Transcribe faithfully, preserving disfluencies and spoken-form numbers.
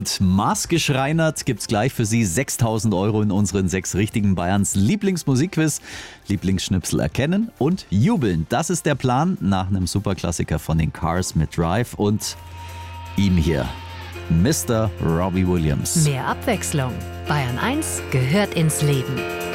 Maßgeschreinert gibt's gleich für Sie sechstausend Euro in unseren sechs richtigen Bayerns Lieblingsmusikquiz. Lieblingsschnipsel erkennen und jubeln. Das ist der Plan nach einem Superklassiker von den Cars mit Drive und ihm hier, Mister Robbie Williams. Mehr Abwechslung. Bayern eins gehört ins Leben.